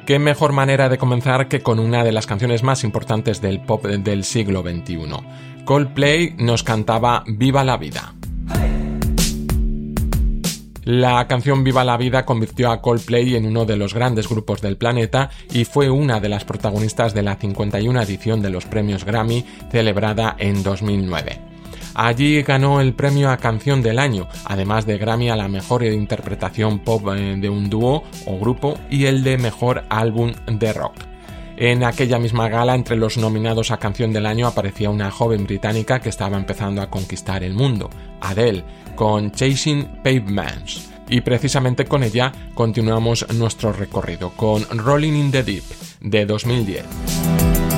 qué mejor manera de comenzar que con una de las canciones más importantes del pop del siglo XXI. Coldplay nos cantaba Viva la Vida. La canción Viva la Vida convirtió a Coldplay en uno de los grandes grupos del planeta y fue una de las protagonistas de la 51 edición de los premios Grammy celebrada en 2009. Allí ganó el premio a Canción del Año, además de Grammy a la mejor interpretación pop de un dúo o grupo y el de mejor álbum de rock. En aquella misma gala, entre los nominados a Canción del Año aparecía una joven británica que estaba empezando a conquistar el mundo, Adele, con Chasing Pavements. Y precisamente con ella continuamos nuestro recorrido, con Rolling in the Deep, de 2010.